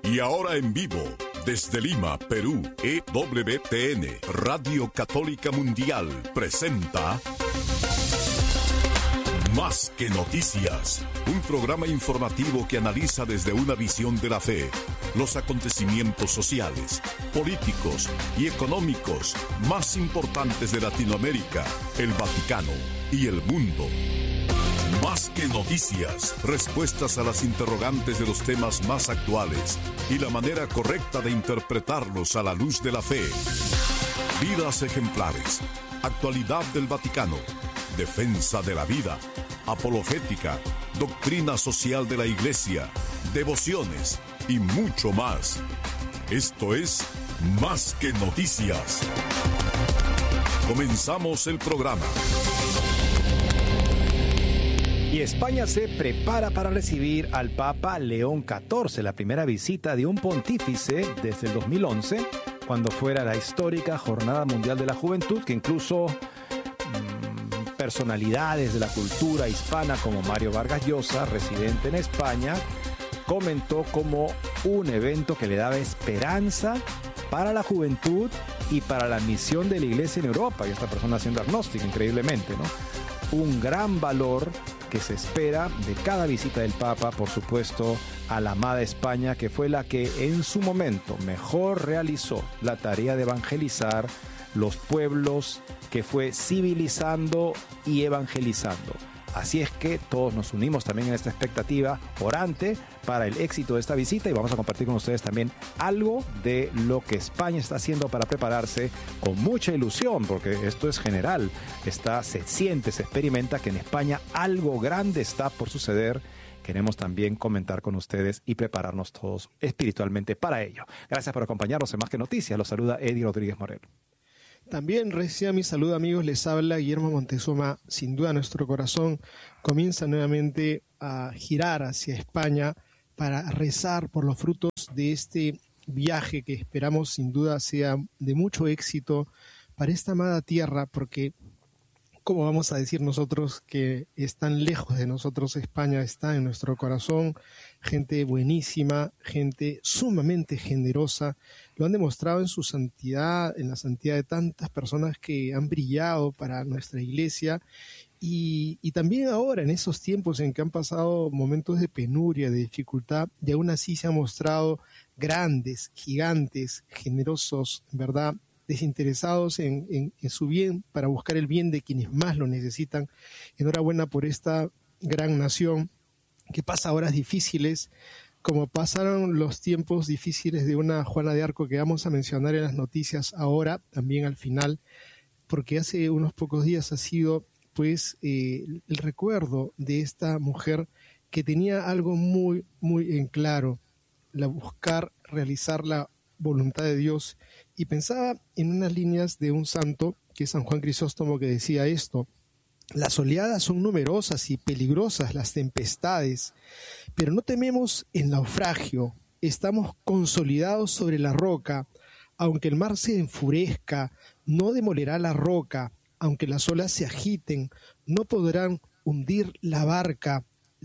Y ahora en vivo, desde Lima, Perú, EWTN, Radio Católica Mundial, presenta Más que Noticias, un programa informativo que analiza desde una visión de la fe los acontecimientos sociales, políticos y económicos más importantes de Latinoamérica, el Vaticano y el mundo. Más que noticias, respuestas a las interrogantes de los temas más actuales y la manera correcta de interpretarlos a la luz de la fe. Vidas ejemplares, actualidad del Vaticano, defensa de la vida, apologética, doctrina social de la Iglesia, devociones y mucho más. Esto es Más que Noticias. Comenzamos el programa. Y España se prepara para recibir al Papa León XIV, la primera visita de un pontífice desde el 2011, cuando fuera la histórica Jornada Mundial de la Juventud, que incluso personalidades de la cultura hispana como Mario Vargas Llosa, residente en España, comentó como un evento que le daba esperanza para la juventud y para la misión de la Iglesia en Europa. Y esta persona haciendo agnóstica, increíblemente, ¿no? Un gran valor que se espera de cada visita del Papa, por supuesto, a la amada España, que fue la que en su momento mejor realizó la tarea de evangelizar los pueblos, que fue civilizando y evangelizando. Así es que todos nos unimos también en esta expectativa orante para el éxito de esta visita, y vamos a compartir con ustedes también algo de lo que España está haciendo para prepararse con mucha ilusión, porque esto es general, se siente, se experimenta que en España algo grande está por suceder. Queremos también comentar con ustedes y prepararnos todos espiritualmente para ello. Gracias por acompañarnos en Más que Noticias. Los saluda Eddie Rodríguez Moreno. También reciba mi saludo, amigos, les habla Guillermo Montezuma. Sin duda nuestro corazón comienza nuevamente a girar hacia España para rezar por los frutos de este viaje que esperamos sin duda sea de mucho éxito para esta amada tierra, porque ¿cómo vamos a decir nosotros que es tan lejos de nosotros? España está en nuestro corazón, gente buenísima, gente sumamente generosa, lo han demostrado en su santidad, en la santidad de tantas personas que han brillado para nuestra iglesia, y también ahora en esos tiempos en que han pasado momentos de penuria, de dificultad, y aún así se han mostrado grandes, gigantes, generosos, ¿verdad?, desinteresados en su bien, para buscar el bien de quienes más lo necesitan. Enhorabuena por esta gran nación que pasa horas difíciles, como pasaron los tiempos difíciles de una Juana de Arco que vamos a mencionar en las noticias ahora, también al final, porque hace unos pocos días ha sido pues el recuerdo de esta mujer que tenía algo muy, muy en claro, la buscar realizar la voluntad de Dios, y pensaba en unas líneas de un santo, que es San Juan Crisóstomo, que decía esto: las oleadas son numerosas y peligrosas, las tempestades, pero no tememos el naufragio, estamos consolidados sobre la roca, aunque el mar se enfurezca, no demolerá la roca, aunque las olas se agiten, no podrán hundir la barca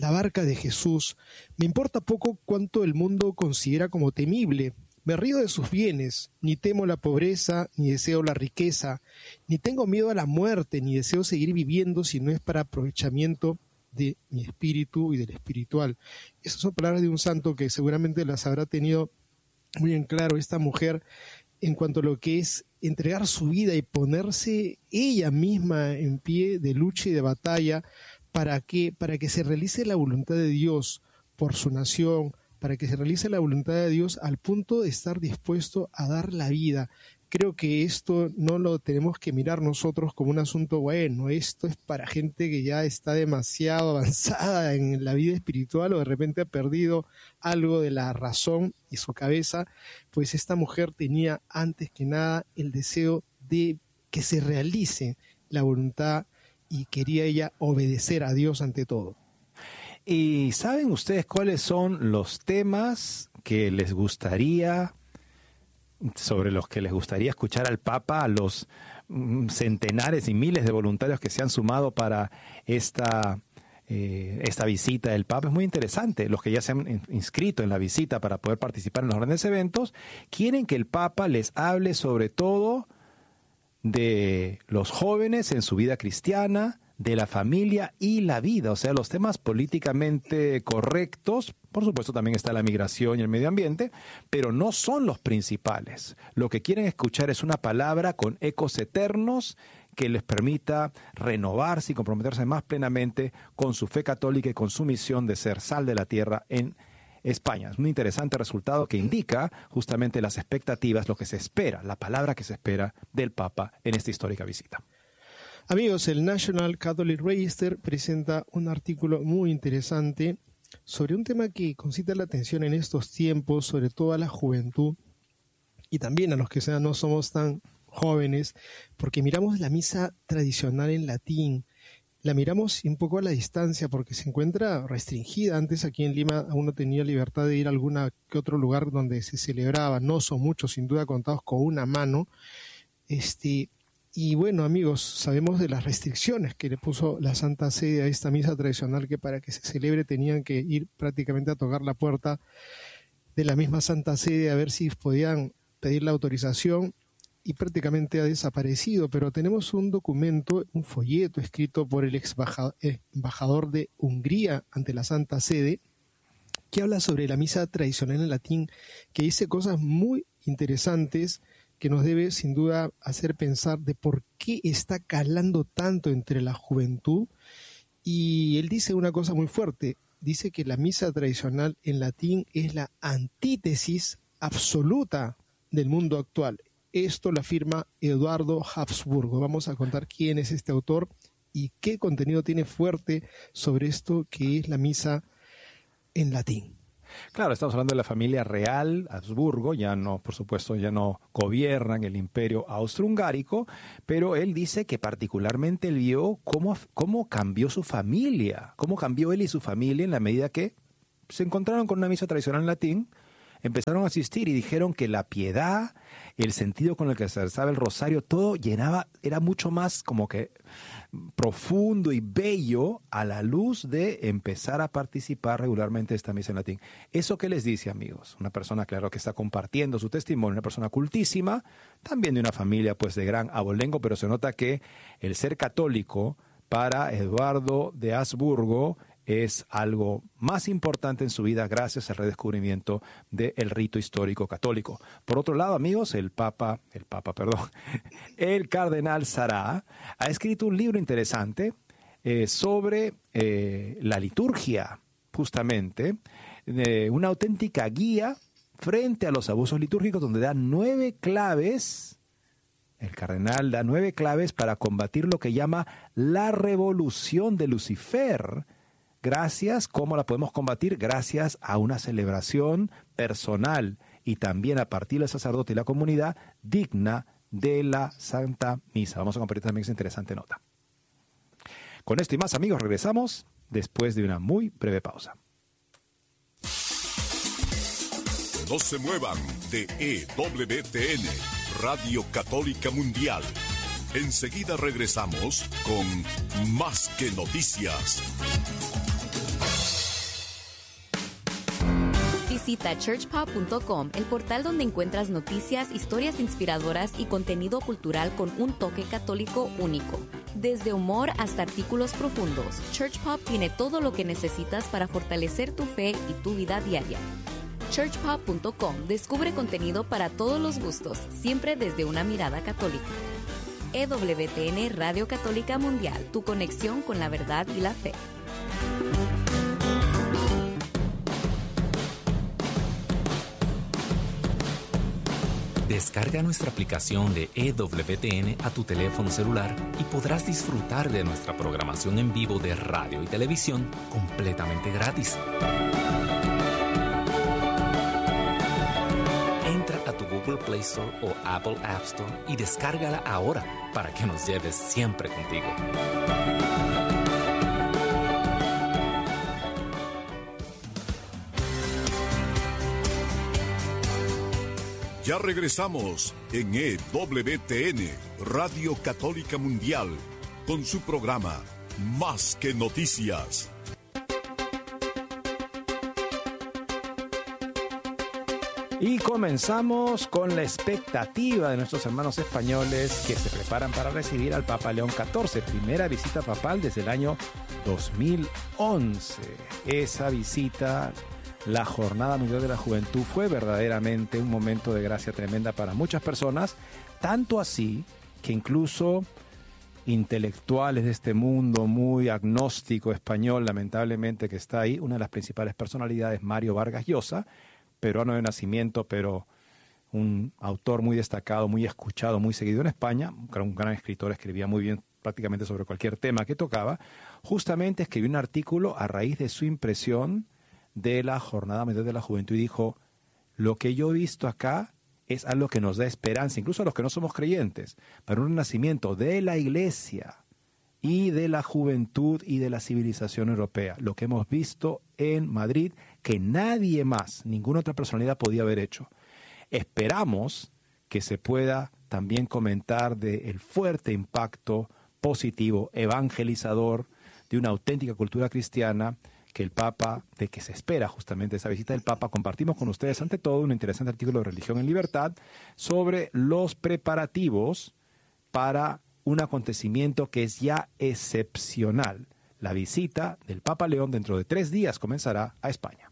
de Jesús. Me importa poco cuánto el mundo considera como temible. Me río de sus bienes, ni temo la pobreza, ni deseo la riqueza, ni tengo miedo a la muerte, ni deseo seguir viviendo si no es para aprovechamiento de mi espíritu y del espiritual. Esas son palabras de un santo que seguramente las habrá tenido muy en claro esta mujer en cuanto a lo que es entregar su vida y ponerse ella misma en pie de lucha y de batalla para que se realice la voluntad de Dios por su nación, para que se realice la voluntad de Dios al punto de estar dispuesto a dar la vida. Creo que esto no lo tenemos que mirar nosotros como un asunto bueno, esto es para gente que ya está demasiado avanzada en la vida espiritual o de repente ha perdido algo de la razón y su cabeza. Pues esta mujer tenía antes que nada el deseo de que se realice la voluntad y quería ella obedecer a Dios ante todo. ¿Y saben ustedes cuáles son los temas que les gustaría, sobre los que les gustaría escuchar al Papa, a los centenares y miles de voluntarios que se han sumado para esta esta visita del Papa es muy interesante. Los que ya se han inscrito en la visita para poder participar en los grandes eventos, quieren que el Papa les hable sobre todo de los jóvenes en su vida cristiana, de la familia y la vida, o sea, los temas políticamente correctos. Por supuesto también está la migración y el medio ambiente, pero no son los principales. Lo que quieren escuchar es una palabra con ecos eternos que les permita renovarse y comprometerse más plenamente con su fe católica y con su misión de ser sal de la tierra en España. Es un interesante resultado que indica justamente las expectativas, lo que se espera, la palabra que se espera del Papa en esta histórica visita. Amigos, el National Catholic Register presenta un artículo muy interesante sobre un tema que concita la atención en estos tiempos, sobre todo a la juventud y también a los que no somos tan jóvenes, porque miramos la misa tradicional en latín, la miramos un poco a la distancia porque se encuentra restringida. Antes aquí en Lima uno tenía libertad de ir a algún que otro lugar donde se celebraba, no son muchos, sin duda contados con una mano. Y bueno, amigos, sabemos de las restricciones que le puso la Santa Sede a esta misa tradicional, que para que se celebre tenían que ir prácticamente a tocar la puerta de la misma Santa Sede a ver si podían pedir la autorización, y prácticamente ha desaparecido. Pero tenemos un documento, un folleto escrito por el embajador de Hungría ante la Santa Sede, que habla sobre la misa tradicional en latín, que dice cosas muy interesantes que nos debe sin duda hacer pensar de por qué está calando tanto entre la juventud. Y él dice una cosa muy fuerte, dice que la misa tradicional en latín es la antítesis absoluta del mundo actual. Esto lo afirma Eduardo Habsburgo. Vamos a contar quién es este autor y qué contenido tiene fuerte sobre esto que es la misa en latín. Claro, estamos hablando de la familia real, Habsburgo, ya no, por supuesto, ya no gobiernan el imperio austrohungárico, pero él dice que particularmente él vio cómo cambió su familia, cómo cambió él y su familia en la medida que se encontraron con una misa tradicional en latín, empezaron a asistir y dijeron que la piedad, el sentido con el que se rezaba el rosario, todo era mucho más como que profundo y bello a la luz de empezar a participar regularmente de esta misa en latín. ¿Eso qué les dice, amigos? Una persona, claro, que está compartiendo su testimonio, una persona cultísima, también de una familia pues de gran abolengo, pero se nota que el ser católico para Eduardo de Habsburgo es algo más importante en su vida gracias al redescubrimiento del rito histórico católico. Por otro lado, amigos, el cardenal Sará ha escrito un libro interesante sobre la liturgia, justamente, una auténtica guía frente a los abusos litúrgicos, donde da 9 claves. El cardenal da 9 claves para combatir lo que llama la revolución de Lucifer. ¿Cómo la podemos combatir? Gracias a una celebración personal y también a partir del sacerdote y la comunidad digna de la Santa Misa. Vamos a compartir también esa interesante nota. Con esto y más, amigos, regresamos después de una muy breve pausa. No se muevan de EWTN, Radio Católica Mundial. Enseguida regresamos con Más que Noticias. Visita churchpop.com, el portal donde encuentras noticias, historias inspiradoras y contenido cultural con un toque católico único. Desde humor hasta artículos profundos, Churchpop tiene todo lo que necesitas para fortalecer tu fe y tu vida diaria. churchpop.com descubre contenido para todos los gustos, siempre desde una mirada católica. EWTN Radio Católica Mundial, tu conexión con la verdad y la fe. Descarga nuestra aplicación de EWTN a tu teléfono celular y podrás disfrutar de nuestra programación en vivo de radio y televisión completamente gratis. Entra a tu Google Play Store o Apple App Store y descárgala ahora para que nos lleves siempre contigo. Ya regresamos en EWTN, Radio Católica Mundial, con su programa Más que Noticias. Y comenzamos con la expectativa de nuestros hermanos españoles que se preparan para recibir al Papa León XIV, primera visita papal desde el año 2011. Esa visita, la Jornada Mundial de la Juventud, fue verdaderamente un momento de gracia tremenda para muchas personas, tanto así que incluso intelectuales de este mundo muy agnóstico español, lamentablemente, que está ahí, una de las principales personalidades, Mario Vargas Llosa, peruano de nacimiento, pero un autor muy destacado, muy escuchado, muy seguido en España, un gran escritor, escribía muy bien prácticamente sobre cualquier tema que tocaba, justamente escribió un artículo a raíz de su impresión de la Jornada Mundial de la Juventud y dijo: lo que yo he visto acá es algo que nos da esperanza, incluso a los que no somos creyentes, para un renacimiento de la Iglesia y de la juventud y de la civilización europea. Lo que hemos visto en Madrid, que nadie más, ninguna otra personalidad podía haber hecho. Esperamos que se pueda también comentar del fuerte impacto positivo, evangelizador, de una auténtica cultura cristiana que el Papa, de que se espera justamente esa visita del Papa. Compartimos con ustedes ante todo un interesante artículo de Religión en Libertad sobre los preparativos para un acontecimiento que es ya excepcional. La visita del Papa León dentro de 3 días comenzará a España.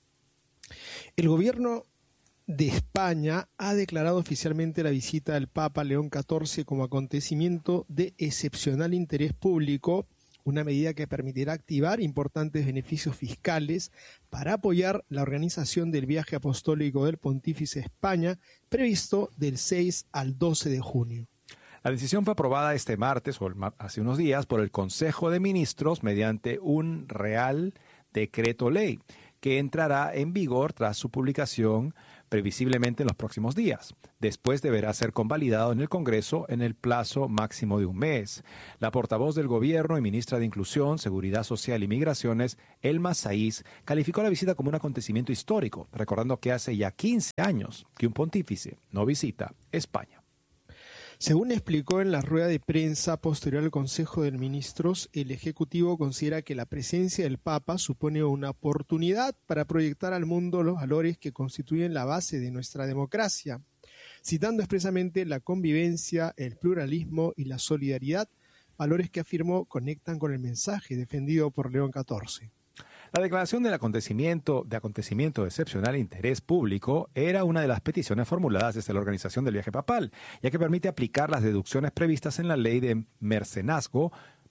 El gobierno de España ha declarado oficialmente la visita del Papa León XIV como acontecimiento de excepcional interés público, una medida que permitirá activar importantes beneficios fiscales para apoyar la organización del viaje apostólico del Pontífice a España, previsto del 6 al 12 de junio. La decisión fue aprobada este martes, o hace unos días, por el Consejo de Ministros mediante un Real Decreto Ley, que entrará en vigor tras su publicación previsiblemente en los próximos días. Después deberá ser convalidado en el Congreso en el plazo máximo de un mes. La portavoz del Gobierno y ministra de Inclusión, Seguridad Social y Migraciones, Elma Saiz, calificó la visita como un acontecimiento histórico, recordando que hace ya 15 años que un pontífice no visita España. Según explicó en la rueda de prensa posterior al Consejo de Ministros, el Ejecutivo considera que la presencia del Papa supone una oportunidad para proyectar al mundo los valores que constituyen la base de nuestra democracia, citando expresamente la convivencia, el pluralismo y la solidaridad, valores que afirmó conectan con el mensaje defendido por León XIV. La declaración del acontecimiento de excepcional interés público era una de las peticiones formuladas desde la organización del viaje papal, ya que permite aplicar las deducciones previstas en la ley de mecenazgo,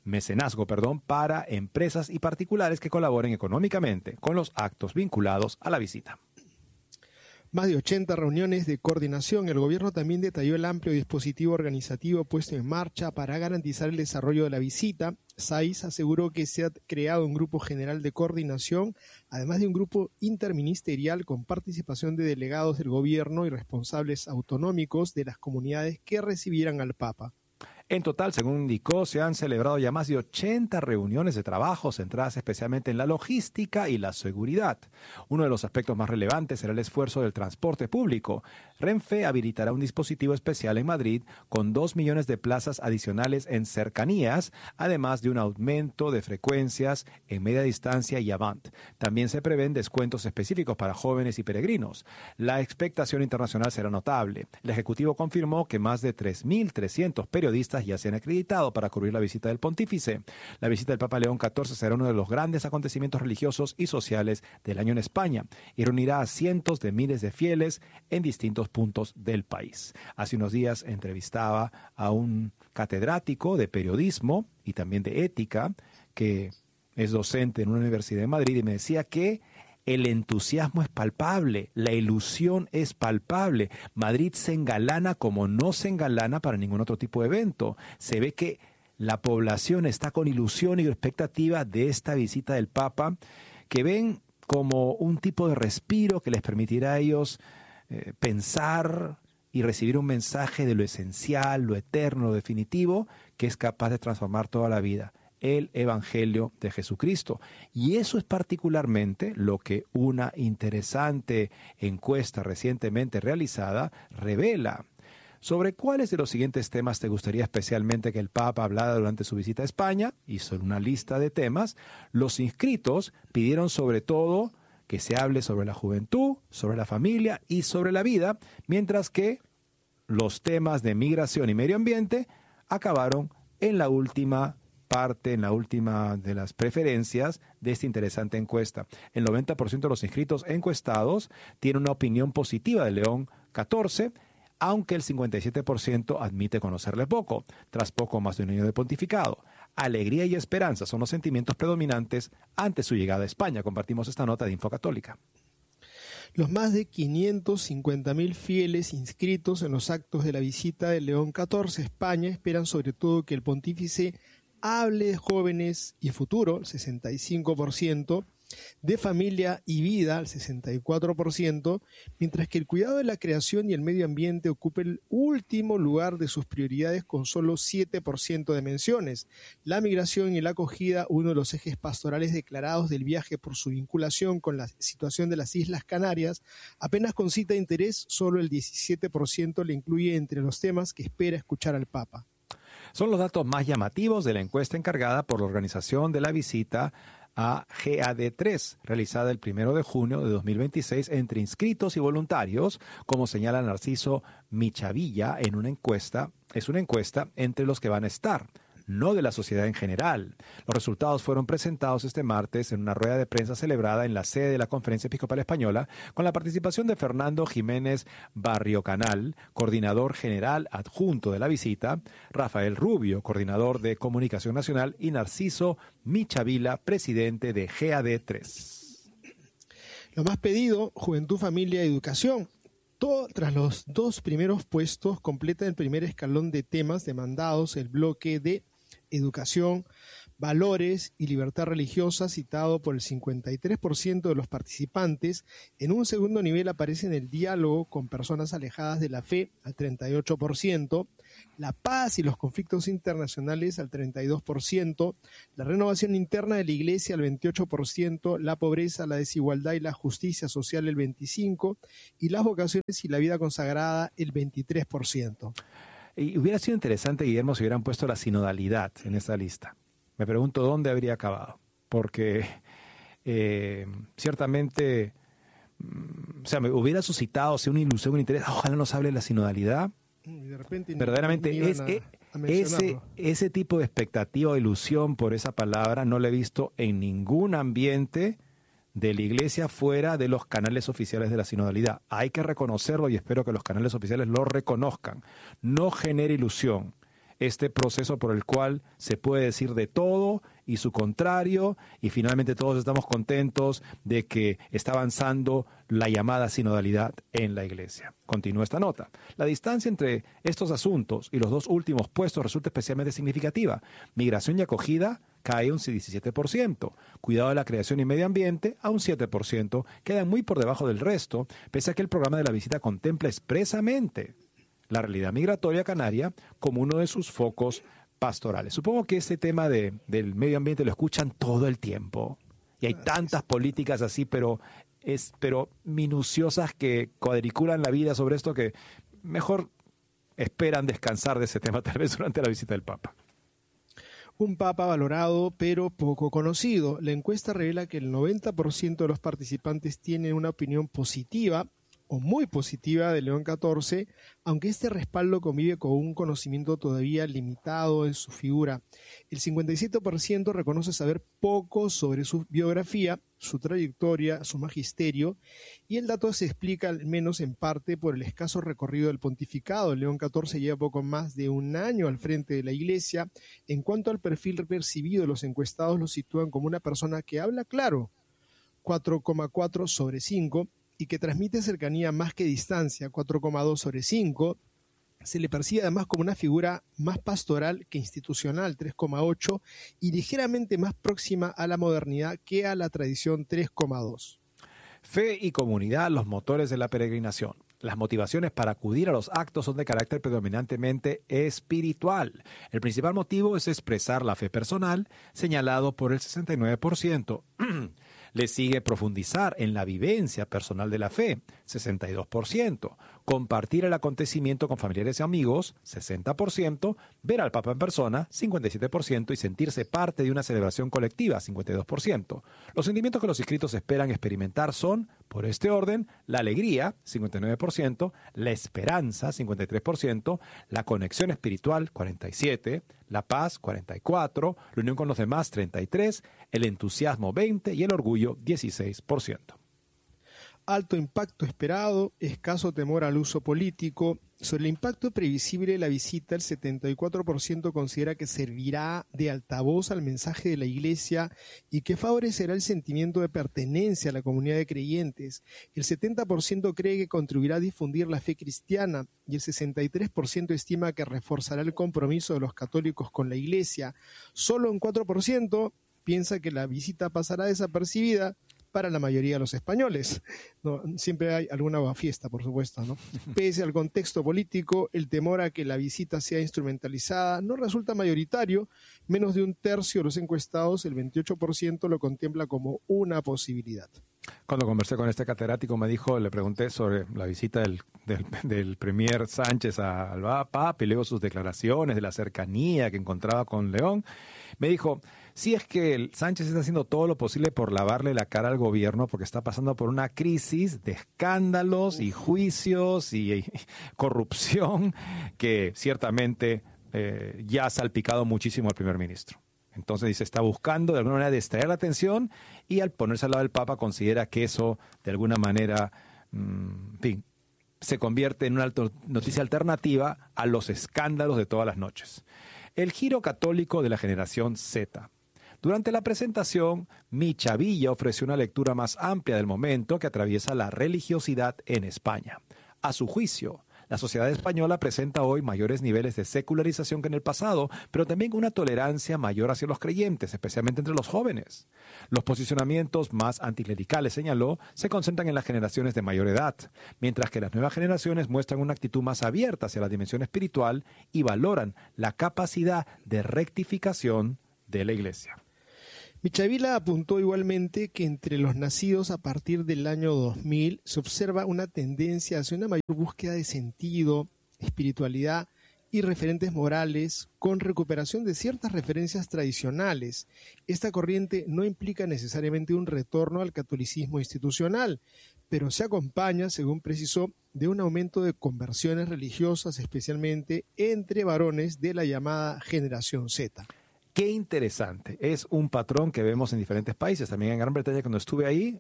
para empresas y particulares que colaboren económicamente con los actos vinculados a la visita. Más de 80 reuniones de coordinación. El gobierno también detalló el amplio dispositivo organizativo puesto en marcha para garantizar el desarrollo de la visita. Saiz aseguró que se ha creado un grupo general de coordinación, además de un grupo interministerial con participación de delegados del gobierno y responsables autonómicos de las comunidades que recibieran al Papa. En total, según indicó, se han celebrado ya más de 80 reuniones de trabajo centradas especialmente en la logística y la seguridad. Uno de los aspectos más relevantes será el esfuerzo del transporte público. Renfe habilitará un dispositivo especial en Madrid con 2 millones de plazas adicionales en cercanías, además de un aumento de frecuencias en media distancia y Avant. También se prevén descuentos específicos para jóvenes y peregrinos. La expectación internacional será notable. El Ejecutivo confirmó que más de 3.300 periodistas ya se han acreditado para cubrir la visita del pontífice. La visita del Papa León XIV será uno de los grandes acontecimientos religiosos y sociales del año en España y reunirá a cientos de miles de fieles en distintos puntos del país. Hace unos días entrevistaba a un catedrático de periodismo y también de ética que es docente en una universidad de Madrid y me decía que el entusiasmo es palpable, la ilusión es palpable. Madrid se engalana como no se engalana para ningún otro tipo de evento. Se ve que la población está con ilusión y expectativa de esta visita del Papa, que ven como un tipo de respiro que les permitirá a ellos pensar y recibir un mensaje de lo esencial, lo eterno, lo definitivo, que es capaz de transformar toda la vida. El Evangelio de Jesucristo. Y eso es particularmente lo que una interesante encuesta recientemente realizada revela. ¿Sobre cuáles de los siguientes temas te gustaría especialmente que el Papa hablara durante su visita a España? Hizo una lista de temas. Los inscritos pidieron sobre todo que se hable sobre la juventud, sobre la familia y sobre la vida, mientras que los temas de migración y medio ambiente acabaron en la última parte, en la última de las preferencias de esta interesante encuesta. El 90% de los inscritos encuestados tiene una opinión positiva de León XIV, aunque el 57% admite conocerle poco, tras poco más de un año de pontificado. Alegría y esperanza son los sentimientos predominantes ante su llegada a España. Compartimos esta nota de Info Católica. Los más de 550.000 fieles inscritos en los actos de la visita de León XIV a España esperan sobre todo que el pontífice hable de jóvenes y futuro, el 65%, de familia y vida, el 64%, mientras que el cuidado de la creación y el medio ambiente ocupa el último lugar de sus prioridades con solo 7% de menciones. La migración y la acogida, uno de los ejes pastorales declarados del viaje por su vinculación con la situación de las Islas Canarias, apenas concita interés, solo el 17% le incluye entre los temas que espera escuchar al Papa. Son los datos más llamativos de la encuesta encargada por la organización de la visita a GAD3, realizada el 1 de junio de 2026 entre inscritos y voluntarios, como señala Narciso Michavilla en una encuesta. Es una encuesta entre los que van a estar, no de la sociedad en general. Los resultados fueron presentados este martes en una rueda de prensa celebrada en la sede de la Conferencia Episcopal Española, con la participación de Fernando Jiménez Barriocanal, coordinador general adjunto de la visita, Rafael Rubio, coordinador de Comunicación Nacional, y Narciso Michavila, presidente de GAD3. Lo más pedido, Juventud, Familia y Educación. Tras los dos primeros puestos, completa el primer escalón de temas demandados el bloque de educación, valores y libertad religiosa, citado por el 53% de los participantes. En un segundo nivel aparecen el diálogo con personas alejadas de la fe, al 38%, la paz y los conflictos internacionales, al 32%, la renovación interna de la Iglesia, al 28%, la pobreza, la desigualdad y la justicia social, el 25%, y las vocaciones y la vida consagrada, el 23%. Y hubiera sido interesante, Guillermo, si hubieran puesto la sinodalidad en esta lista. Me pregunto dónde habría acabado, porque ciertamente, me hubiera suscitado una ilusión, un interés. Ojalá nos hable de la sinodalidad. De repente verdaderamente ese tipo de expectativa o ilusión por esa palabra no la he visto en ningún ambiente de la Iglesia fuera de los canales oficiales de la sinodalidad. Hay que reconocerlo y espero que los canales oficiales lo reconozcan. No genere ilusión este proceso por el cual se puede decir de todo y su contrario, y finalmente todos estamos contentos de que está avanzando la llamada sinodalidad en la Iglesia. Continúa esta nota. La distancia entre estos asuntos y los dos últimos puestos resulta especialmente significativa. Migración y acogida cae un 17%. Cuidado de la creación y medio ambiente a un 7%. Quedan muy por debajo del resto, pese a que el programa de la visita contempla expresamente la realidad migratoria canaria como uno de sus focos pastorales. Supongo que este tema del medio ambiente lo escuchan todo el tiempo. Y hay tantas políticas así, pero minuciosas que cuadriculan la vida sobre esto que mejor esperan descansar de ese tema tal vez durante la visita del Papa. Un Papa valorado pero poco conocido. La encuesta revela que el 90% de los participantes tienen una opinión positiva o muy positiva de León XIV, aunque este respaldo convive con un conocimiento todavía limitado en su figura. El 57% reconoce saber poco sobre su biografía, su trayectoria, su magisterio, y el dato se explica al menos en parte por el escaso recorrido del pontificado. León XIV lleva poco más de un año al frente de la Iglesia. En cuanto al perfil percibido, los encuestados lo sitúan como una persona que habla claro, 4,4 sobre 5, y que transmite cercanía más que distancia, 4,2 sobre 5. Se le percibe además como una figura más pastoral que institucional, 3,8, y ligeramente más próxima a la modernidad que a la tradición, 3,2. Fe y comunidad, los motores de la peregrinación. Las motivaciones para acudir a los actos son de carácter predominantemente espiritual. El principal motivo es expresar la fe personal, señalado por el 69%. Le sigue profundizar en la vivencia personal de la fe, 62%, compartir el acontecimiento con familiares y amigos, 60%, ver al Papa en persona, 57%, y sentirse parte de una celebración colectiva, 52%. Los sentimientos que los inscritos esperan experimentar son Por este orden, la alegría, 59%, la esperanza, 53%, la conexión espiritual, 47%, la paz, 44%, la unión con los demás, 33%, el entusiasmo, 20% y el orgullo, 16%. Alto impacto esperado, escaso temor al uso político. Sobre el impacto previsible de la visita, el 74% considera que servirá de altavoz al mensaje de la Iglesia y que favorecerá el sentimiento de pertenencia a la comunidad de creyentes. El 70% cree que contribuirá a difundir la fe cristiana y el 63% estima que reforzará el compromiso de los católicos con la Iglesia. Solo un 4% piensa que la visita pasará desapercibida para la mayoría de los españoles. No, siempre hay alguna fiesta, por supuesto, ¿no? Pese al contexto político, el temor a que la visita sea instrumentalizada no resulta mayoritario. Menos de un tercio de los encuestados, el 28%, lo contempla como una posibilidad. Cuando conversé con este catedrático, le pregunté sobre la visita del premier Sánchez al Papa y luego sus declaraciones de la cercanía que encontraba con León. Me dijo, sí, es que el Sánchez está haciendo todo lo posible por lavarle la cara al gobierno porque está pasando por una crisis de escándalos y juicios y corrupción que ciertamente ya ha salpicado muchísimo al primer ministro. Entonces dice, está buscando de alguna manera distraer la atención y al ponerse al lado del Papa considera que eso de alguna manera, en fin, se convierte en una noticia alternativa a los escándalos de todas las noches. El giro católico de la generación Z. Durante la presentación, Micha Villa ofreció una lectura más amplia del momento que atraviesa la religiosidad en España. A su juicio, la sociedad española presenta hoy mayores niveles de secularización que en el pasado, pero también una tolerancia mayor hacia los creyentes, especialmente entre los jóvenes. Los posicionamientos más anticlericales, señaló, se concentran en las generaciones de mayor edad, mientras que las nuevas generaciones muestran una actitud más abierta hacia la dimensión espiritual y valoran la capacidad de rectificación de la Iglesia. Michavila apuntó igualmente que entre los nacidos a partir del año 2000 se observa una tendencia hacia una mayor búsqueda de sentido, espiritualidad y referentes morales con recuperación de ciertas referencias tradicionales. Esta corriente no implica necesariamente un retorno al catolicismo institucional, pero se acompaña, según precisó, de un aumento de conversiones religiosas, especialmente entre varones de la llamada generación Z. Qué interesante. Es un patrón que vemos en diferentes países. También en Gran Bretaña, cuando estuve ahí,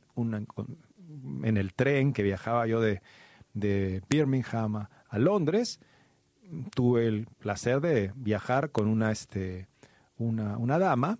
en el tren que viajaba yo de Birmingham a Londres, tuve el placer de viajar con una dama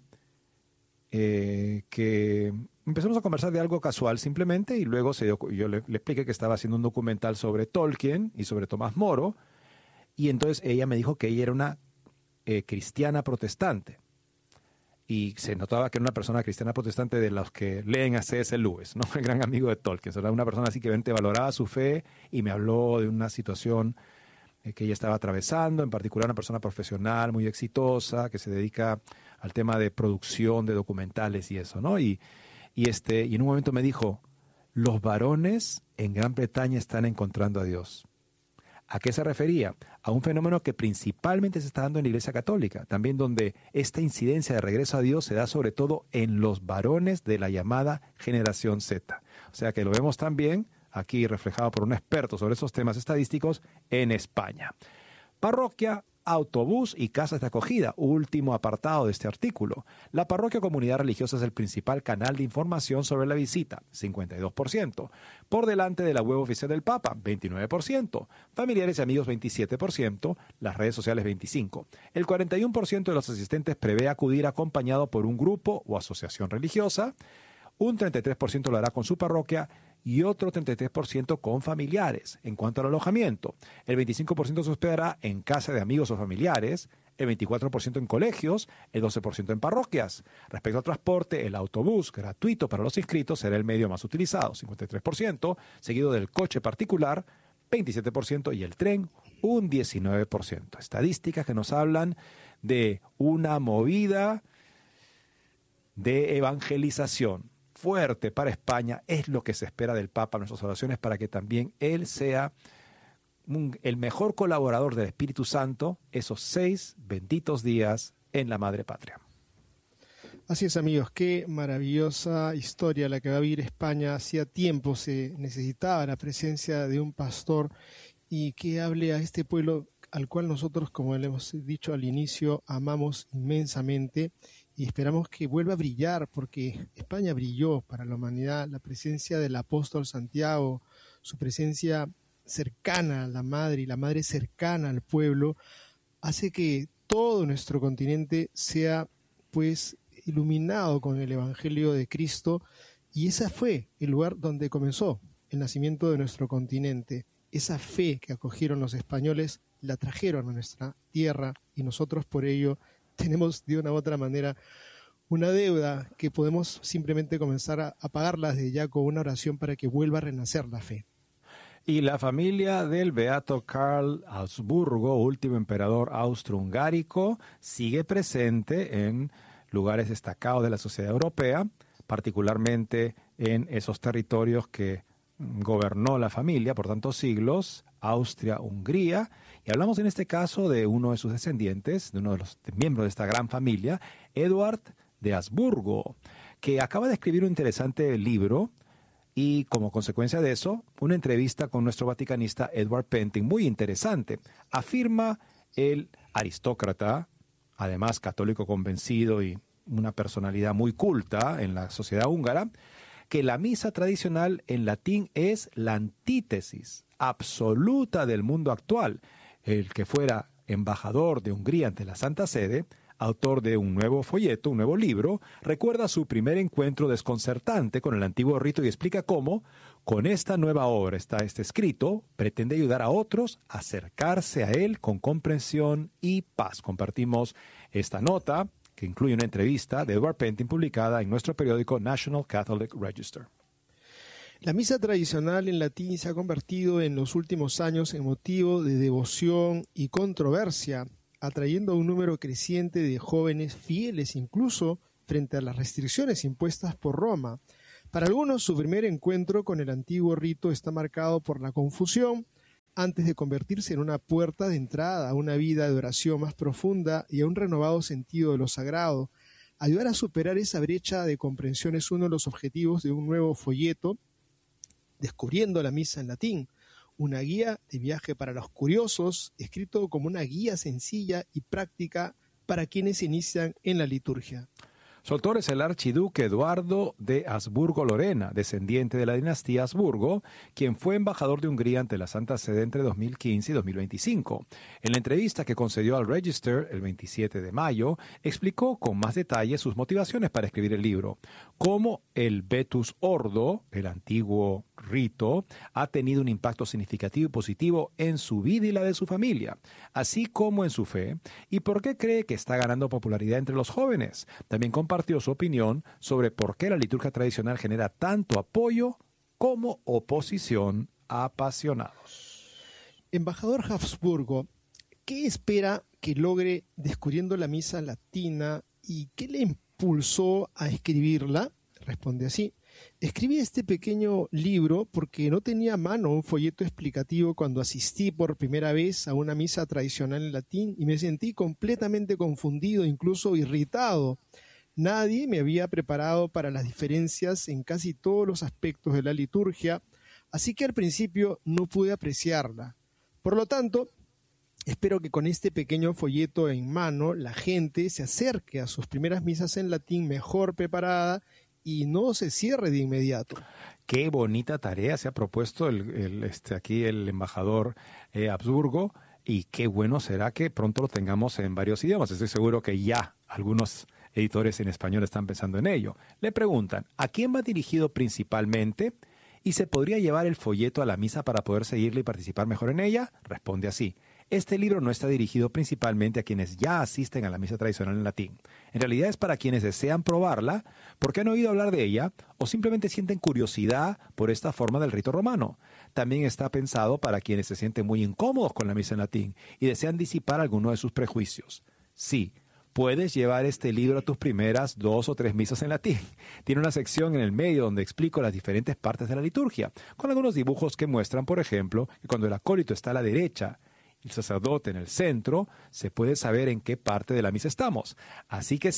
que empezamos a conversar de algo casual simplemente y luego yo le expliqué que estaba haciendo un documental sobre Tolkien y sobre Tomás Moro y entonces ella me dijo que ella era una cristiana protestante. Y se notaba que era una persona cristiana protestante de los que leen a C.S. Lewis, ¿no? El gran amigo de Tolkien. Era una persona así que valoraba su fe y me habló de una situación que ella estaba atravesando, en particular una persona profesional muy exitosa que se dedica al tema de producción de documentales y eso, ¿no? Y en un momento me dijo, los varones en Gran Bretaña están encontrando a Dios. ¿A qué se refería? A un fenómeno que principalmente se está dando en la Iglesia Católica, también donde esta incidencia de regreso a Dios se da sobre todo en los varones de la llamada generación Z. O sea que lo vemos también aquí reflejado por un experto sobre esos temas estadísticos en España. Parroquia, autobús y casas de acogida, último apartado de este artículo. La parroquia o comunidad religiosa es el principal canal de información sobre la visita, 52%. Por delante de la web oficial del Papa, 29%. Familiares y amigos, 27%. Las redes sociales, 25%. El 41% de los asistentes prevé acudir acompañado por un grupo o asociación religiosa. Un 33% lo hará con su parroquia y otro 33% con familiares. En cuanto al alojamiento, el 25% se hospedará en casa de amigos o familiares, el 24% en colegios, el 12% en parroquias. Respecto al transporte, el autobús, gratuito para los inscritos, será el medio más utilizado, 53%, seguido del coche particular, 27%, y el tren, un 19%. Estadísticas que nos hablan de una movida de evangelización fuerte para España. Es lo que se espera del Papa, nuestras oraciones para que también él sea el mejor colaborador del Espíritu Santo esos 6 benditos días en la Madre Patria. Así es, amigos, qué maravillosa historia la que va a vivir España. Hacía tiempo se necesitaba la presencia de un pastor y que hable a este pueblo al cual nosotros, como le hemos dicho al inicio, amamos inmensamente y esperamos que vuelva a brillar, porque España brilló para la humanidad. La presencia del apóstol Santiago, su presencia cercana a la madre y la madre cercana al pueblo, hace que todo nuestro continente sea pues iluminado con el Evangelio de Cristo, y ese fue el lugar donde comenzó el nacimiento de nuestro continente. Esa fe que acogieron los españoles la trajeron a nuestra tierra y nosotros por ello tenemos de una u otra manera una deuda que podemos simplemente comenzar a pagarla desde ya con una oración para que vuelva a renacer la fe. Y la familia del beato Karl Habsburgo, último emperador austrohungárico, sigue presente en lugares destacados de la sociedad europea, particularmente en esos territorios que gobernó la familia por tantos siglos, Austria-Hungría, y hablamos en este caso de uno de sus descendientes, de uno de los miembros de esta gran familia, Eduard de Habsburgo, que acaba de escribir un interesante libro y como consecuencia de eso, una entrevista con nuestro vaticanista Edward Pentin, muy interesante. Afirma el aristócrata, además católico convencido y una personalidad muy culta en la sociedad húngara, que la misa tradicional en latín es la antítesis absoluta del mundo actual. El que fuera embajador de Hungría ante la Santa Sede, autor de un nuevo folleto, un nuevo libro, recuerda su primer encuentro desconcertante con el antiguo rito y explica cómo, con esta nueva obra, este escrito, pretende ayudar a otros a acercarse a él con comprensión y paz. Compartimos esta nota, que incluye una entrevista de Edward Pentin publicada en nuestro periódico National Catholic Register. La misa tradicional en latín se ha convertido en los últimos años en motivo de devoción y controversia, atrayendo a un número creciente de jóvenes fieles incluso frente a las restricciones impuestas por Roma. Para algunos, su primer encuentro con el antiguo rito está marcado por la confusión, antes de convertirse en una puerta de entrada a una vida de oración más profunda y a un renovado sentido de lo sagrado. Ayudar a superar esa brecha de comprensión es uno de los objetivos de un nuevo folleto, Descubriendo la misa en latín, una guía de viaje para los curiosos, escrito como una guía sencilla y práctica para quienes inician en la liturgia. Su autor es el archiduque Eduardo de Habsburgo-Lorena, descendiente de la dinastía Habsburgo, quien fue embajador de Hungría ante la Santa Sede entre 2015 y 2025. En la entrevista que concedió al Register el 27 de mayo, explicó con más detalle sus motivaciones para escribir el libro, cómo el Vetus Ordo, el antiguo rito, ha tenido un impacto significativo y positivo en su vida y la de su familia, así como en su fe, y por qué cree que está ganando popularidad entre los jóvenes. También compartió su opinión sobre por qué la liturgia tradicional genera tanto apoyo como oposición apasionados. Embajador Habsburgo, ¿qué espera que logre descubriendo la misa latina y qué le impulsó a escribirla? Responde así: escribí este pequeño libro porque no tenía a mano un folleto explicativo cuando asistí por primera vez a una misa tradicional en latín y me sentí completamente confundido, incluso irritado. Nadie me había preparado para las diferencias en casi todos los aspectos de la liturgia, así que al principio no pude apreciarla. Por lo tanto, espero que con este pequeño folleto en mano la gente se acerque a sus primeras misas en latín mejor preparada y no se cierre de inmediato. Qué bonita tarea se ha propuesto aquí el embajador Habsburgo, y qué bueno será que pronto lo tengamos en varios idiomas. Estoy seguro que ya algunos editores en español están pensando en ello. Le preguntan, ¿a quién va dirigido principalmente? ¿Y se podría llevar el folleto a la misa para poder seguirle y participar mejor en ella? Responde así: este libro no está dirigido principalmente a quienes ya asisten a la misa tradicional en latín. En realidad es para quienes desean probarla, porque han oído hablar de ella o simplemente sienten curiosidad por esta forma del rito romano. También está pensado para quienes se sienten muy incómodos con la misa en latín y desean disipar alguno de sus prejuicios. Sí, puedes llevar este libro a tus primeras 2 o 3 misas en latín. Tiene una sección en el medio donde explico las diferentes partes de la liturgia, con algunos dibujos que muestran, por ejemplo, que cuando el acólito está a la derecha y el sacerdote en el centro, se puede saber en qué parte de la misa estamos. Así que sí,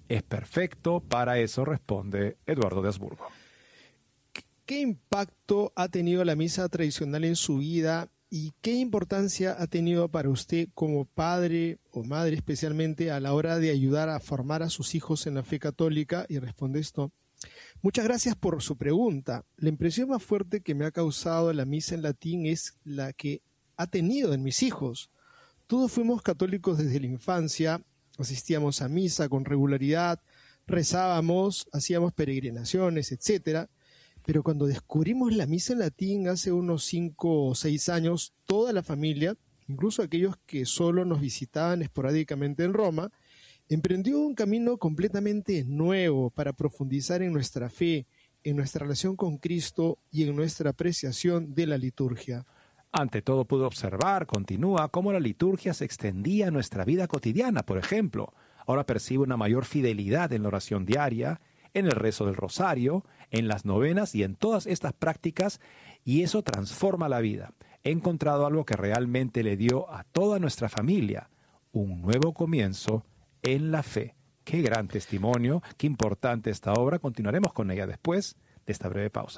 es perfecto para eso, responde Eduardo de Habsburgo. ¿Qué impacto ha tenido la misa tradicional en su vida y qué importancia ha tenido para usted como padre o madre especialmente a la hora de ayudar a formar a sus hijos en la fe católica? Y responde esto: muchas gracias por su pregunta. La impresión más fuerte que me ha causado la misa en latín es la que ha tenido en mis hijos. Todos fuimos católicos desde la infancia, asistíamos a misa con regularidad, rezábamos, hacíamos peregrinaciones, etcétera. Pero cuando descubrimos la misa en latín hace unos 5 o 6 años, toda la familia, incluso aquellos que solo nos visitaban esporádicamente en Roma, emprendió un camino completamente nuevo para profundizar en nuestra fe, en nuestra relación con Cristo y en nuestra apreciación de la liturgia. Ante todo pude observar, continúa, cómo la liturgia se extendía a nuestra vida cotidiana. Por ejemplo, ahora percibo una mayor fidelidad en la oración diaria, en el rezo del rosario, en las novenas y en todas estas prácticas, y eso transforma la vida. He encontrado algo que realmente le dio a toda nuestra familia un nuevo comienzo en la fe. Qué gran testimonio, qué importante esta obra. Continuaremos con ella después de esta breve pausa.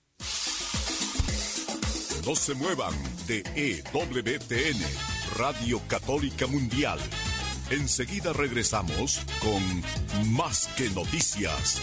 No se muevan de EWTN, Radio Católica Mundial. Enseguida regresamos con Más que Noticias.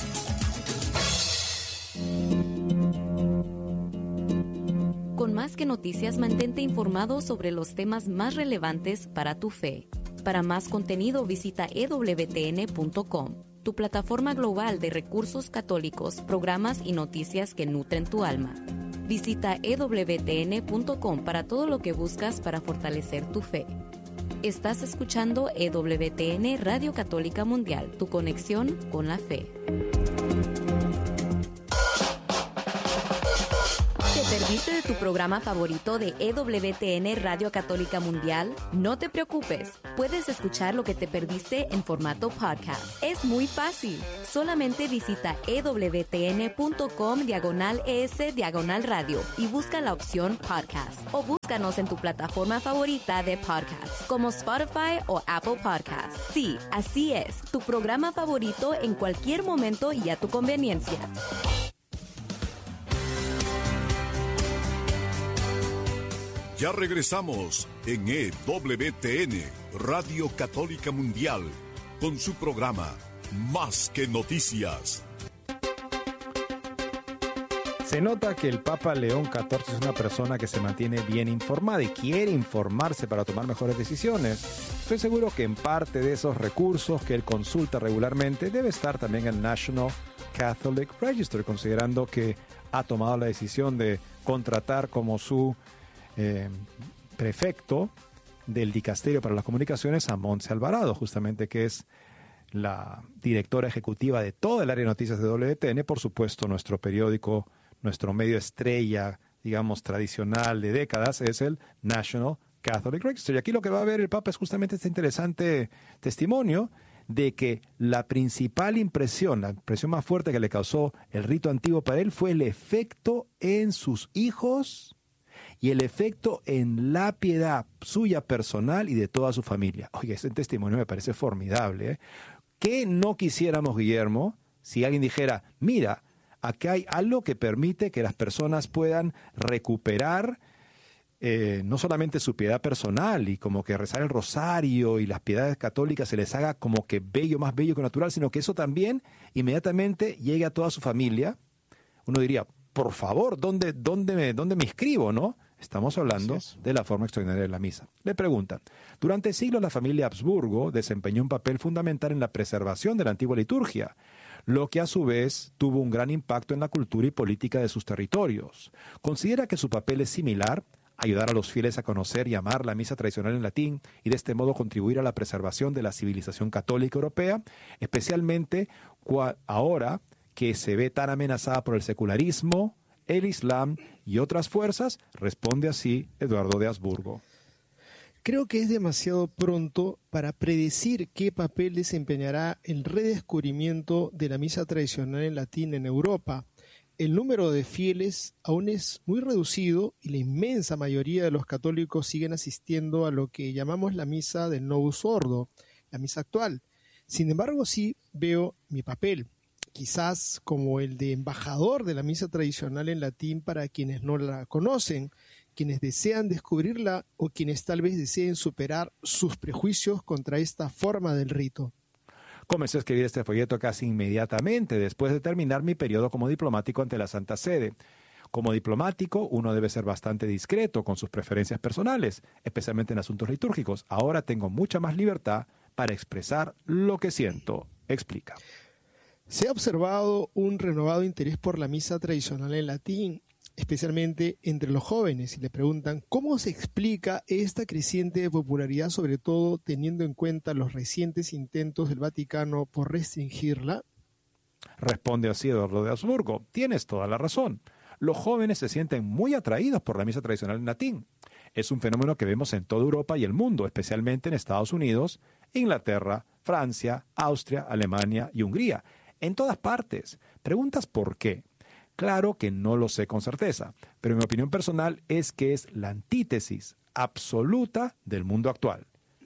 Con Más que Noticias, mantente informado sobre los temas más relevantes para tu fe. Para más contenido, visita ewtn.com, tu plataforma global de recursos católicos, programas y noticias que nutren tu alma. Visita ewtn.com para todo lo que buscas para fortalecer tu fe. Estás escuchando EWTN Radio Católica Mundial, tu conexión con la fe. ¿Te perdiste de tu programa favorito de EWTN Radio Católica Mundial? No te preocupes, puedes escuchar lo que te perdiste en formato podcast. Es muy fácil. Solamente visita ewtn.com/es/radio y busca la opción podcast. O búscanos en tu plataforma favorita de podcast, como Spotify o Apple Podcasts. Sí, así es, tu programa favorito en cualquier momento y a tu conveniencia. Ya regresamos en EWTN, Radio Católica Mundial, con su programa Más que Noticias. Se nota que el Papa León XIV es una persona que se mantiene bien informada y quiere informarse para tomar mejores decisiones. Estoy seguro que en parte de esos recursos que él consulta regularmente debe estar también el National Catholic Register, considerando que ha tomado la decisión de contratar como su prefecto del Dicasterio para las Comunicaciones a Montse Alvarado, justamente, que es la directora ejecutiva de toda el área de noticias de WTN, por supuesto nuestro periódico, nuestro medio estrella, digamos, tradicional de décadas, es el National Catholic Register. Y aquí lo que va a ver el Papa es justamente este interesante testimonio de que la principal impresión, la impresión más fuerte que le causó el rito antiguo para él fue el efecto en sus hijos y el efecto en la piedad suya personal y de toda su familia. Oye, ese testimonio me parece formidable, ¿eh? ¿Qué no quisiéramos, Guillermo, si alguien dijera, mira, acá hay algo que permite que las personas puedan recuperar no solamente su piedad personal y como que rezar el rosario y las piedades católicas se les haga como que bello, más bello que natural, sino que eso también inmediatamente llegue a toda su familia? Uno diría, por favor, ¿dónde me inscribo, no? Estamos hablando de la forma extraordinaria de la misa. Le preguntan, durante siglos la familia Habsburgo desempeñó un papel fundamental en la preservación de la antigua liturgia, lo que a su vez tuvo un gran impacto en la cultura y política de sus territorios. ¿Considera que su papel es similar? Ayudar a los fieles a conocer y amar la misa tradicional en latín y de este modo contribuir a la preservación de la civilización católica europea, especialmente ahora que se ve tan amenazada por el secularismo, el Islam y otras fuerzas, responde así Eduardo de Habsburgo. Creo que es demasiado pronto para predecir qué papel desempeñará el redescubrimiento de la misa tradicional en latín en Europa. El número de fieles aún es muy reducido y la inmensa mayoría de los católicos siguen asistiendo a lo que llamamos la misa del Novus Ordo, la misa actual. Sin embargo, sí veo mi papel, quizás como el de embajador de la misa tradicional en latín para quienes no la conocen, quienes desean descubrirla o quienes tal vez deseen superar sus prejuicios contra esta forma del rito. Comencé a escribir este folleto casi inmediatamente después de terminar mi periodo como diplomático ante la Santa Sede. Como diplomático, uno debe ser bastante discreto con sus preferencias personales, especialmente en asuntos litúrgicos. Ahora tengo mucha más libertad para expresar lo que siento, explica. Se ha observado un renovado interés por la misa tradicional en latín, especialmente entre los jóvenes, y le preguntan cómo se explica esta creciente popularidad, sobre todo teniendo en cuenta los recientes intentos del Vaticano por restringirla. Responde así Eduardo de Habsburgo: tienes toda la razón. Los jóvenes se sienten muy atraídos por la misa tradicional en latín. Es un fenómeno que vemos en toda Europa y el mundo, especialmente en Estados Unidos, Inglaterra, Francia, Austria, Alemania y Hungría. En todas partes. ¿Preguntas por qué? Claro que no lo sé con certeza, pero mi opinión personal es que es la antítesis absoluta del mundo actual.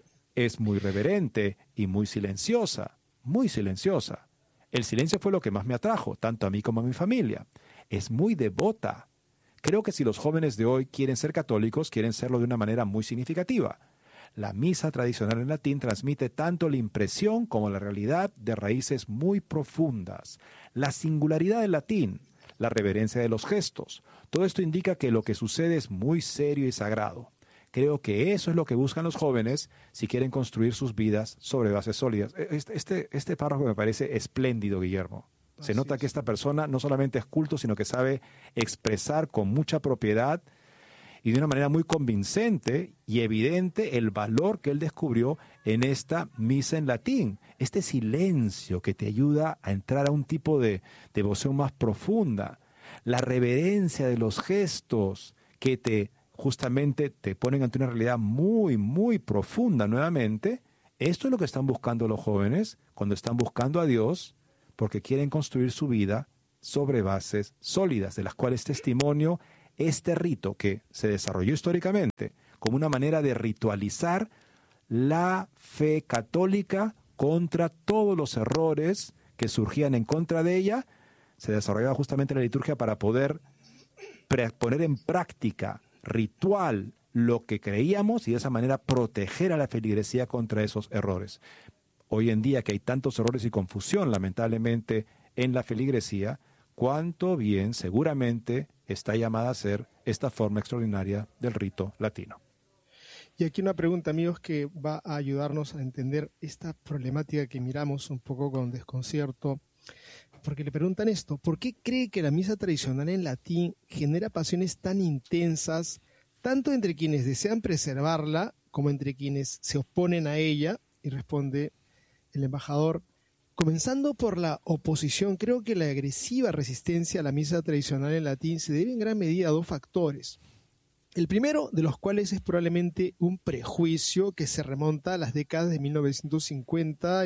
Es muy reverente y muy silenciosa, muy silenciosa. El silencio fue lo que más me atrajo, tanto a mí como a mi familia. Es muy devota. Creo que si los jóvenes de hoy quieren ser católicos, quieren serlo de una manera muy significativa. La misa tradicional en latín transmite tanto la impresión como la realidad de raíces muy profundas. La singularidad del latín, la reverencia de los gestos, todo esto indica que lo que sucede es muy serio y sagrado. Creo que eso es lo que buscan los jóvenes si quieren construir sus vidas sobre bases sólidas. Este párrafo me parece espléndido, Guillermo. Se nota que esta persona no solamente es culto, sino que sabe expresar con mucha propiedad y de una manera muy convincente y evidente el valor que él descubrió en esta misa en latín. Este silencio que te ayuda a entrar a un tipo de devoción más profunda. La reverencia de los gestos que justamente te ponen ante una realidad muy, muy profunda nuevamente. Esto es lo que están buscando los jóvenes cuando están buscando a Dios, porque quieren construir su vida sobre bases sólidas, de las cuales testimonio este rito que se desarrolló históricamente como una manera de ritualizar la fe católica contra todos los errores que surgían en contra de ella. Se desarrollaba justamente la liturgia para poder poner en práctica ritual lo que creíamos y de esa manera proteger a la feligresía contra esos errores. Hoy en día que hay tantos errores y confusión, lamentablemente, en la feligresía, cuánto bien seguramente está llamada a ser esta forma extraordinaria del rito latino. Y aquí una pregunta, amigos, que va a ayudarnos a entender esta problemática que miramos un poco con desconcierto, porque le preguntan esto: ¿por qué cree que la misa tradicional en latín genera pasiones tan intensas, tanto entre quienes desean preservarla como entre quienes se oponen a ella? Y responde el embajador: comenzando por la oposición, creo que la agresiva resistencia a la misa tradicional en latín se debe en gran medida a dos factores. El primero de los cuales es probablemente un prejuicio que se remonta a las décadas de 1950 y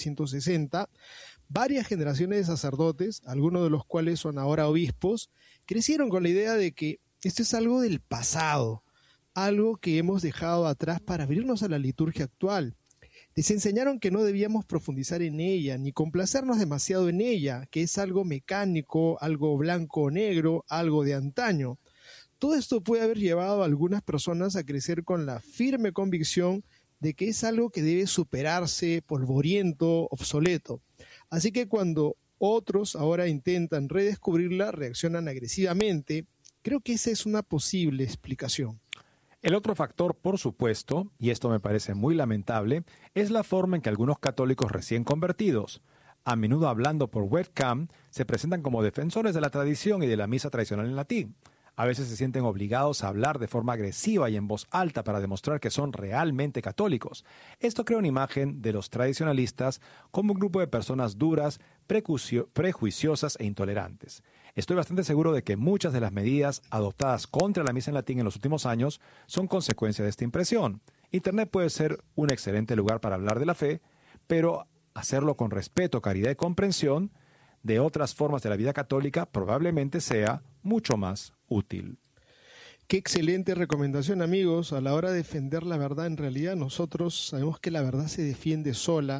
1960. Varias generaciones de sacerdotes, algunos de los cuales son ahora obispos, crecieron con la idea de que esto es algo del pasado, algo que hemos dejado atrás para abrirnos a la liturgia actual. Les enseñaron que no debíamos profundizar en ella, ni complacernos demasiado en ella, que es algo mecánico, algo blanco o negro, algo de antaño. Todo esto puede haber llevado a algunas personas a crecer con la firme convicción de que es algo que debe superarse, polvoriento, obsoleto. Así que cuando otros ahora intentan redescubrirla, reaccionan agresivamente. Creo que esa es una posible explicación. El otro factor, por supuesto, y esto me parece muy lamentable, es la forma en que algunos católicos recién convertidos, a menudo hablando por webcam, se presentan como defensores de la tradición y de la misa tradicional en latín. A veces se sienten obligados a hablar de forma agresiva y en voz alta para demostrar que son realmente católicos. Esto crea una imagen de los tradicionalistas como un grupo de personas duras, prejuiciosas e intolerantes. Estoy bastante seguro de que muchas de las medidas adoptadas contra la misa en latín en los últimos años son consecuencia de esta impresión. Internet puede ser un excelente lugar para hablar de la fe, pero hacerlo con respeto, caridad y comprensión de otras formas de la vida católica probablemente sea mucho más útil. Qué excelente recomendación, amigos. A la hora de defender la verdad, en realidad nosotros sabemos que la verdad se defiende sola.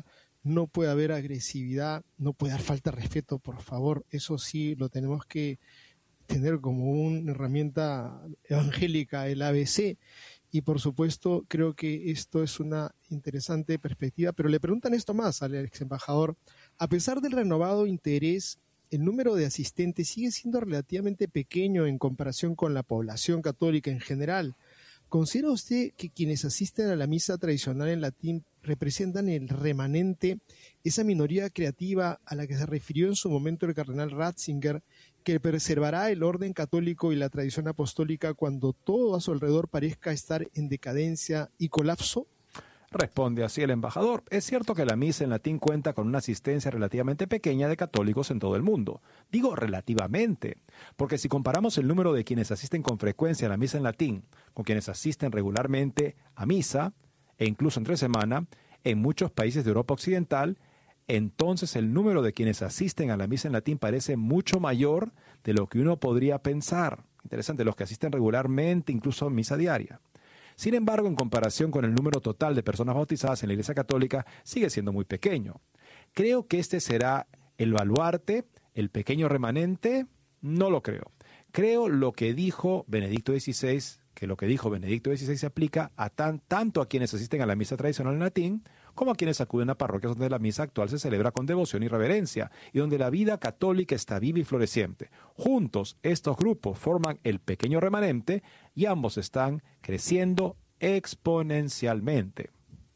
no puede haber agresividad, no puede haber falta de respeto, por favor. Eso sí lo tenemos que tener como una herramienta evangélica, el ABC. Y por supuesto, creo que esto es una interesante perspectiva, pero le preguntan esto más al ex embajador. A pesar del renovado interés, el número de asistentes sigue siendo relativamente pequeño en comparación con la población católica en general. ¿Considera usted que quienes asisten a la misa tradicional en latín representan el remanente, esa minoría creativa a la que se refirió en su momento el cardenal Ratzinger, que preservará el orden católico y la tradición apostólica cuando todo a su alrededor parezca estar en decadencia y colapso? Responde así el embajador. Es cierto que la misa en latín cuenta con una asistencia relativamente pequeña de católicos en todo el mundo. Digo relativamente, porque si comparamos el número de quienes asisten con frecuencia a la misa en latín con quienes asisten regularmente a misa, e incluso entre semana, en muchos países de Europa Occidental, entonces el número de quienes asisten a la misa en latín parece mucho mayor de lo que uno podría pensar. Interesante, los que asisten regularmente, incluso a misa diaria. Sin embargo, en comparación con el número total de personas bautizadas en la Iglesia Católica, sigue siendo muy pequeño. ¿Creo que este será el baluarte, el pequeño remanente? No lo creo. Creo lo que dijo Benedicto XVI, que lo que dijo Benedicto XVI se aplica a tanto a quienes asisten a la misa tradicional en latín, como a quienes acuden a parroquias donde la misa actual se celebra con devoción y reverencia, y donde la vida católica está viva y floreciente. Juntos, estos grupos forman el pequeño remanente y ambos están creciendo exponencialmente.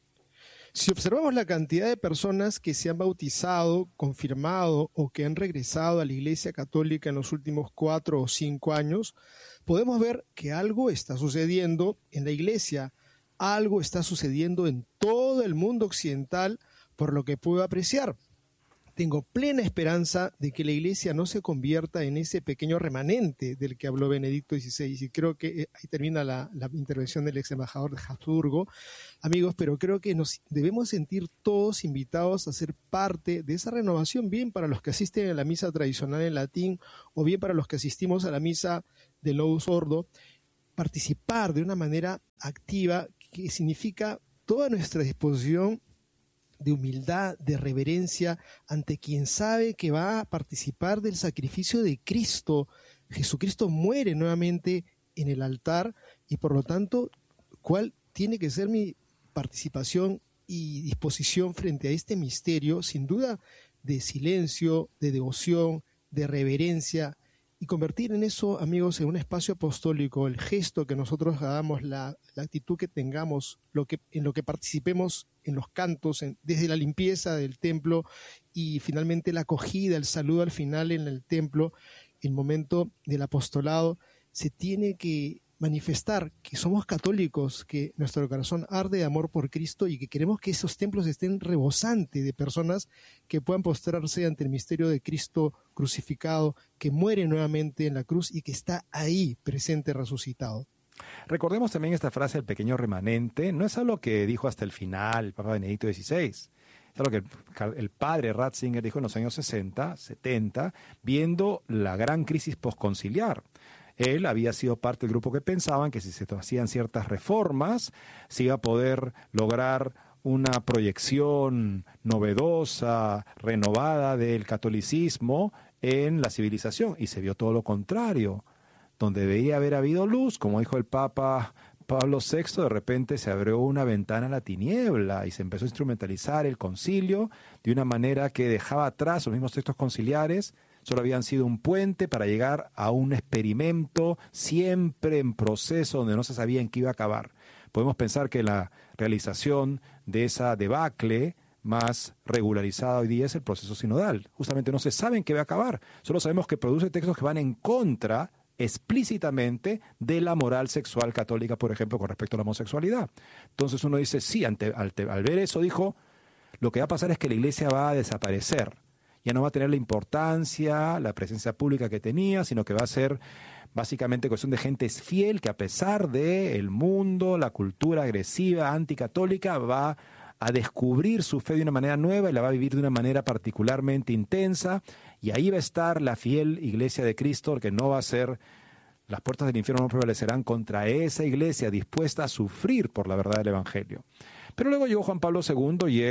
Si observamos la cantidad de personas que se han bautizado, confirmado o que han regresado a la Iglesia Católica en los últimos 4 o 5 años, podemos ver que algo está sucediendo en la Iglesia, algo está sucediendo en todo el mundo occidental, por lo que puedo apreciar. Tengo plena esperanza de que la Iglesia no se convierta en ese pequeño remanente del que habló Benedicto XVI, y creo que ahí termina la intervención del ex embajador de Habsburgo. Amigos, pero creo que nos debemos sentir todos invitados a ser parte de esa renovación, bien para los que asisten a la misa tradicional en latín o bien para los que asistimos a la misa del Novus Ordo, participar de una manera activa, que significa toda nuestra disposición de humildad, de reverencia ante quien sabe que va a participar del sacrificio de Cristo. Jesucristo muere nuevamente en el altar y por lo tanto, ¿cuál tiene que ser mi participación y disposición frente a este misterio? Sin duda, de silencio, de devoción, de reverencia, y convertir en eso, amigos, en un espacio apostólico, el gesto que nosotros hagamos, la actitud que tengamos, en lo que participemos en los cantos, desde la limpieza del templo y finalmente la acogida, el saludo al final en el templo, el momento del apostolado, se tiene que manifestar que somos católicos, que nuestro corazón arde de amor por Cristo y que queremos que esos templos estén rebosantes de personas que puedan postrarse ante el misterio de Cristo crucificado, que muere nuevamente en la cruz y que está ahí presente resucitado. Recordemos también esta frase del pequeño remanente. No es algo que dijo hasta el final el Papa Benedicto XVI. Es algo que el padre Ratzinger dijo en los años 60, 70, viendo la gran crisis posconciliar. Él había sido parte del grupo que pensaban que si se hacían ciertas reformas, se iba a poder lograr una proyección novedosa, renovada del catolicismo en la civilización. Y se vio todo lo contrario. Donde debería haber habido luz, como dijo el Papa Pablo VI, de repente se abrió una ventana a la tiniebla y se empezó a instrumentalizar el concilio de una manera que dejaba atrás los mismos textos conciliares. Solo habían sido un puente para llegar a un experimento siempre en proceso donde no se sabía en qué iba a acabar. Podemos pensar que la realización de esa debacle más regularizada hoy día es el proceso sinodal. Justamente no se sabe en qué va a acabar. Solo sabemos que produce textos que van en contra explícitamente de la moral sexual católica, por ejemplo, con respecto a la homosexualidad. Entonces uno dice, sí, al ver eso dijo, lo que va a pasar es que la iglesia va a desaparecer. Ya no va a tener la importancia, la presencia pública que tenía, sino que va a ser básicamente cuestión de gente fiel que a pesar del mundo, la cultura agresiva, anticatólica, va a descubrir su fe de una manera nueva y la va a vivir de una manera particularmente intensa. Y ahí va a estar la fiel iglesia de Cristo, que no va a ser, las puertas del infierno no prevalecerán contra esa iglesia dispuesta a sufrir por la verdad del Evangelio. Pero luego llegó Juan Pablo II y él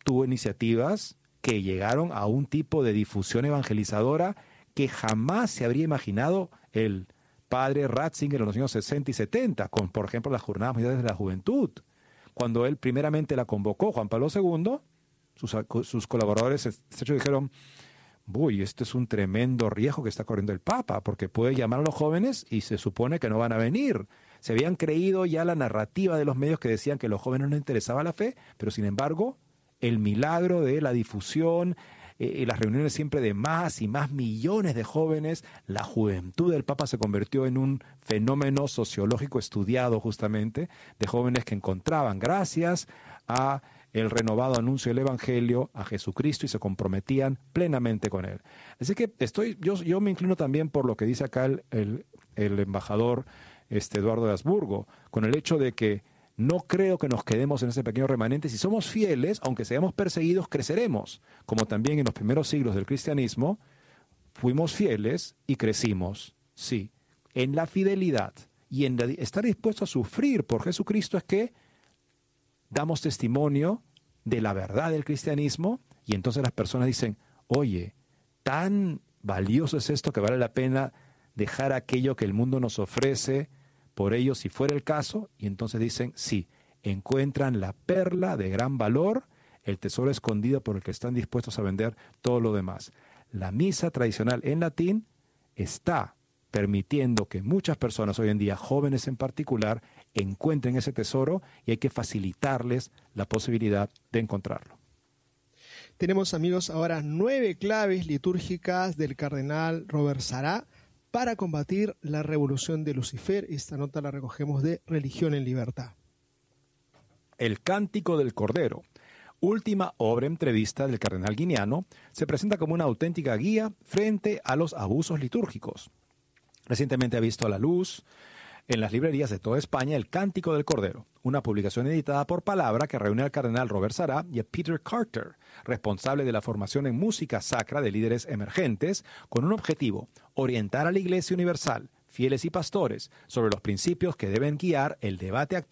tuvo iniciativas que llegaron a un tipo de difusión evangelizadora que jamás se habría imaginado el padre Ratzinger en los años 60 y 70, con, por ejemplo, las Jornadas Mundiales de la Juventud. Cuando él primeramente la convocó, Juan Pablo II, sus colaboradores dijeron, uy, este es un tremendo riesgo que está corriendo el Papa, porque puede llamar a los jóvenes y se supone que no van a venir. Se habían creído ya la narrativa de los medios que decían que a los jóvenes no les interesaba la fe, pero sin embargo, el milagro de la difusión, las reuniones siempre de más y más millones de jóvenes, la juventud del Papa se convirtió en un fenómeno sociológico estudiado justamente, de jóvenes que encontraban gracias a el renovado anuncio del Evangelio, a Jesucristo, y se comprometían plenamente con él. Así que yo me inclino también por lo que dice acá el embajador Eduardo de Habsburgo, con el hecho de que no creo que nos quedemos en ese pequeño remanente. Si somos fieles, aunque seamos perseguidos, creceremos. Como también en los primeros siglos del cristianismo, fuimos fieles y crecimos. Sí, en la fidelidad y en estar dispuesto a sufrir por Jesucristo es que damos testimonio de la verdad del cristianismo, y entonces las personas dicen, oye, tan valioso es esto que vale la pena dejar aquello que el mundo nos ofrece por ello si fuera el caso, y entonces dicen, sí, encuentran la perla de gran valor, el tesoro escondido por el que están dispuestos a vender todo lo demás. La misa tradicional en latín está permitiendo que muchas personas hoy en día, jóvenes en particular, encuentren ese tesoro, y hay que facilitarles la posibilidad de encontrarlo. Tenemos, amigos, ahora 9 claves litúrgicas del cardenal Robert Sará para combatir la revolución de Lucifer. Esta nota la recogemos de Religión en Libertad. El Cántico del Cordero, última obra entrevista del cardenal guineano, se presenta como una auténtica guía frente a los abusos litúrgicos. Recientemente ha visto a la luz en las librerías de toda España El Cántico del Cordero, una publicación editada por Palabra que reúne al cardenal Robert Sará y a Peter Carter, responsable de la formación en música sacra de líderes emergentes, con un objetivo: orientar a la Iglesia Universal, fieles y pastores, sobre los principios que deben guiar el debate actual